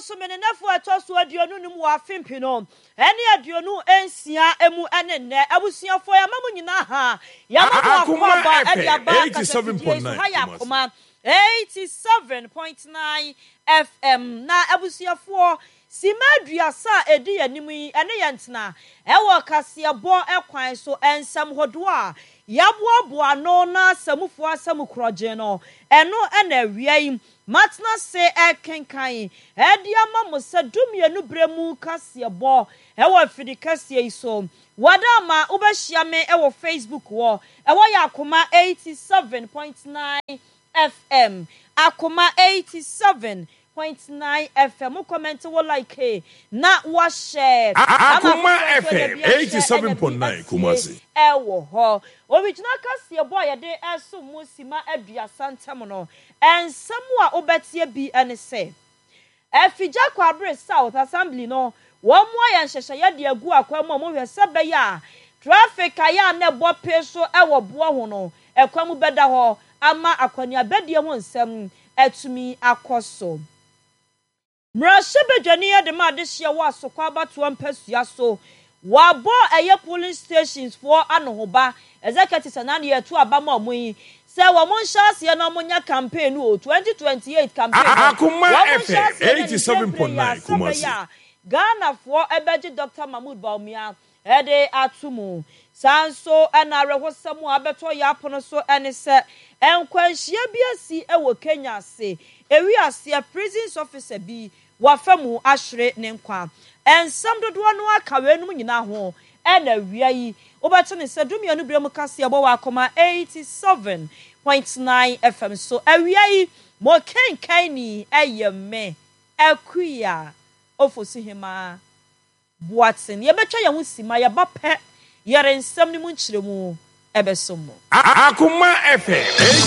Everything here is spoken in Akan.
abosome ne nafo atoso aduonu nim wa fimpino ene aduonu ensia emu ene ne abusuafo ya mamu nyina ha ya mamu akoma e dia ba 87.9 87.9 FM na abusuafo simaduasa edi yanim yi ene yentena ewo kasebo ekwan so ensam hodo a yaboaboa no na samufo asamukroje no eno ena wiai matna se ekenkan ediama musa dumienu bremu kasebo ewo fidi kase iso wadama ubehia me ewo Facebook wo ewo yakoma 87.9 FM akoma 87.9 FM comment wo like na wa share akoma FM 87.9 Kumasi ewo ho original kase boy de eso musima aduasa ntem no ensemu a obetie bi ene se efija kwabre South Assembly no wo mo ya nhyehyeye de agu akwamu mo hwese be ya traffic aya na bo peso ewo bo ho no ekwamu beda ho ama akwani abedie ho nsem etumi akoso Mrashebedwani de ma de hye wo asokwa bato ampasua so wabo eye polling stations for anohoba executive sanani yetu abama omuyi se wo monshase na omunya campaign o 2028 campaign akuma FM 87.9 Kumasi Ghana for ebeji Dr. Mahmoud Bawumia ede atumu sanso na rehosemu abeto ya pono so ene se enkwanhia bi asi ewo Kenya se ewi ase prisons officer bi wafamu ahwere ne nkwa ensam dodo no akawenum nyina ho ena wiai obeto ne se dumianu bremu kase ebo wa akoma 87.9 FM so awiai mo kenkan ni eyeme akuya ofosihima Boatin yebetwa ye ho sima ye ba pe yere nsam ni mu nkyeremu ebesomo akuma FM